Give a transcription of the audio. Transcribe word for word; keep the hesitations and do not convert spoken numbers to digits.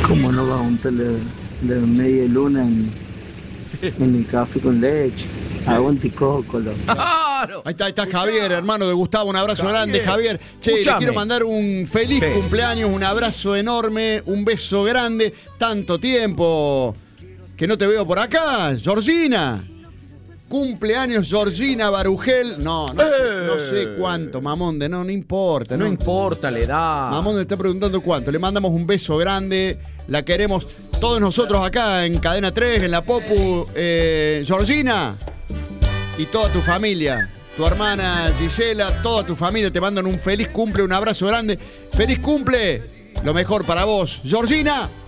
¿Cómo no va a untarle de media luna en, sí. en el café con leche? Aguante cócolo. Claro. Ahí está, ahí está Javier, hermano de Gustavo. Un abrazo Javier. grande, Javier. Che, Escuchame. le quiero mandar un feliz sí. cumpleaños, un abrazo enorme, un beso grande. Tanto tiempo que no te veo por acá, Georgina. Cumpleaños Georgina Barugel. No, no, eh. sé, no sé cuánto, Mamonde, no, no importa. No, no importa la edad. Mamonde está preguntando cuánto. Le mandamos un beso grande. La queremos todos nosotros acá en Cadena tres, en la Popu. Eh, Georgina y toda tu familia. Tu hermana Gisela, toda tu familia te mandan un feliz cumple, un abrazo grande. ¡Feliz cumple! Lo mejor para vos. Georgina.